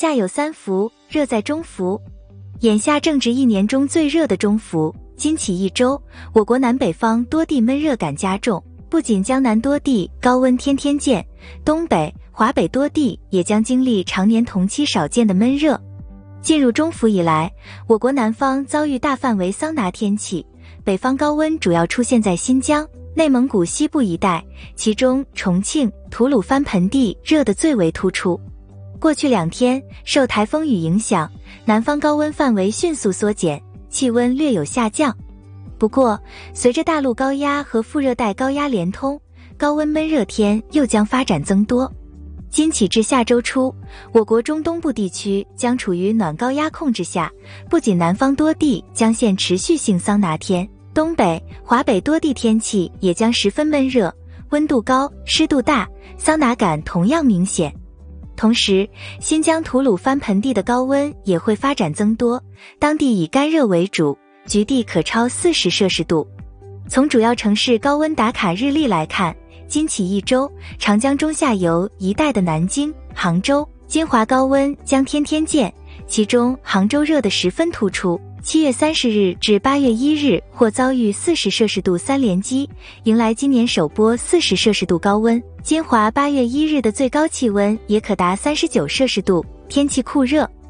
夏有三伏，热在中伏。眼下正值一年中最热的中伏，今起一周，我国南北方多地闷热感加重，不仅江南多地高温天天见，东北、华北多地也将经历常年同期少见的闷热。进入中伏以来，我国南方遭遇大范围桑拿天气，北方高温主要出现在新疆、内蒙古西部一带，其中重庆、吐鲁番盆地热得最为突出。过去2天，受台风雨影响，南方高温范围迅速缩减，气温略有下降。不过，随着大陆高压和副热带高压连通，高温闷热天又将发展增多。今起至下周初，我国中东部地区将处于暖高压控制下，不仅南方多地将现持续性桑拿天，东北、华北多地天气也将十分闷热，温度高，湿度大，桑拿感同样明显。同时，新疆吐鲁番盆地的高温也会发展增多，当地以干热为主，局地可超40摄氏度。从主要城市高温打卡日历来看，今起一周，长江中下游一带的南京、杭州、金华高温将天天见，其中杭州热得十分突出，7月30日至8月1日或遭遇40摄氏度3连击，迎来今年首波40摄氏度高温。金华8月1日的最高气温也可达39摄氏度，天气酷热。